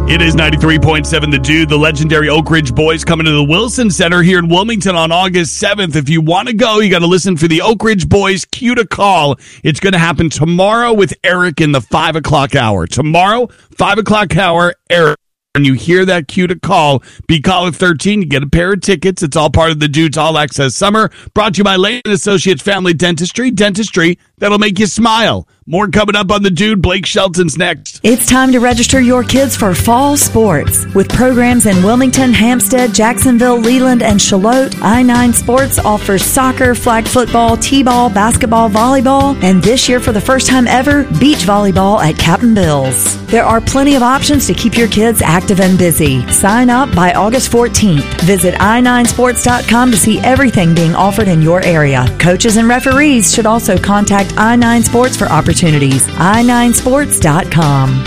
It is 93.7 The Dude. The legendary Oak Ridge Boys coming to the Wilson Center here in Wilmington on August 7th. If you want to go, you got to listen for the Oak Ridge Boys Cue to Call. It's going to happen tomorrow with Eric in the 5 o'clock hour. Tomorrow, 5 o'clock hour, Eric. When you hear that cue to call, be caller 13. You get a pair of tickets. It's all part of the Dude's All Access Summer. Brought to you by Lane Associates Family Dentistry. Dentistry that'll make you smile. More coming up on the Dude. Blake Shelton's next. It's time to register your kids for fall sports. With programs in Wilmington, Hampstead, Jacksonville, Leland, and Charlotte, I-9 Sports offers soccer, flag football, t-ball, basketball, volleyball, and this year for the first time ever, beach volleyball at Captain Bill's. There are plenty of options to keep your kids active and busy. Sign up by August 14th. Visit i9sports.com to see everything being offered in your area. Coaches and referees should also contact I9 Sports for opportunities. i9sports.com.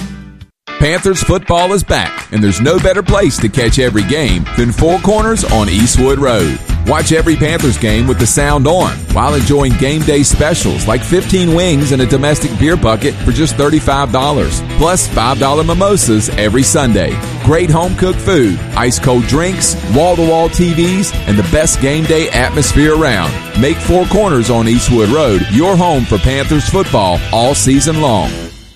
Panthers football is back, and there's no better place to catch every game than Four Corners on Eastwood Road. Watch every Panthers game with the sound on while enjoying game day specials like 15 wings and a domestic beer bucket for just $35, plus $5 mimosas every Sunday. Great home-cooked food, ice-cold drinks, wall-to-wall TVs, and the best game day atmosphere around. Make Four Corners on Eastwood Road your home for Panthers football all season long.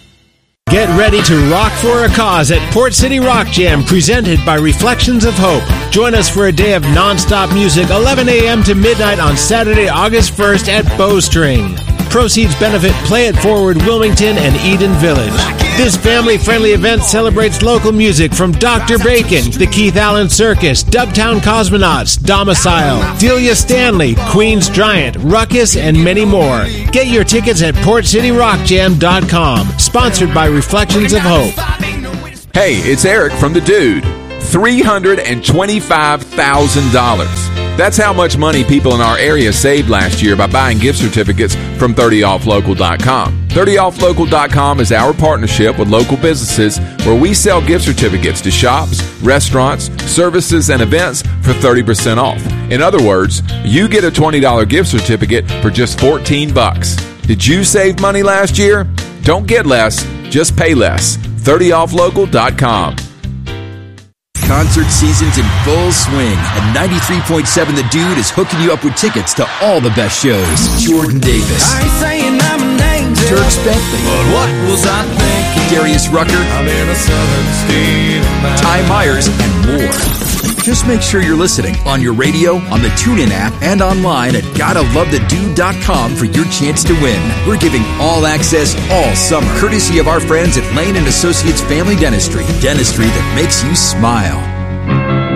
Get ready to rock for a cause at Port City Rock Jam, presented by Reflections of Hope. Join us for a day of non-stop music, 11 a.m. to midnight on Saturday, August 1st at Bowstring. Proceeds benefit Play It Forward Wilmington and Eden Village. This family-friendly event celebrates local music from Dr. Bacon, the Keith Allen Circus, Dubtown Cosmonauts, Domicile, Delia Stanley, Queen's Giant, Ruckus, and many more. Get your tickets at PortCityRockJam.com. Sponsored by Reflections of Hope. Hey, it's Eric from The Dude. $325,000. That's how much money people in our area saved last year by buying gift certificates from 30offlocal.com. 30offlocal.com is our partnership with local businesses where we sell gift certificates to shops, restaurants, services, and events for 30% off. In other words, you get a $20 gift certificate for just $14. Did you save money last year? Don't get less, just pay less. 30offlocal.com. Concert season's in full swing, and 93.7 The Dude is hooking you up with tickets to all the best shows. Jordan Davis, I ain't saying I'm an angel, Turks Bentley, but what was I thinking? Darius Rucker, I'm in a southern state of mind. Ty Myers, and more. Just make sure you're listening on your radio, on the TuneIn app, and online at GottaLoveTheDude.com for your chance to win. We're giving all access all summer, courtesy of our friends at Lane & Associates Family Dentistry. Dentistry that makes you smile.